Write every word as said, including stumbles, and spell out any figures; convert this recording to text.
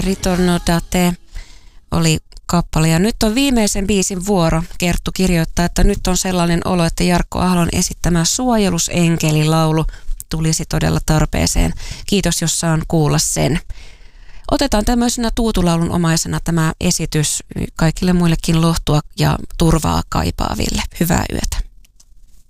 Ritorno da te oli kappale. Ja nyt on viimeisen biisin vuoro. Kerttu kirjoittaa, että nyt on sellainen olo, että Jarkko Ahlon esittämä Suojelusenkelilaulu tulisi todella tarpeeseen. Kiitos, jos saan kuulla sen. Otetaan tämmöisenä tuutulaulun omaisena tämä esitys kaikille muillekin lohtua ja turvaa kaipaaville. Hyvää yötä.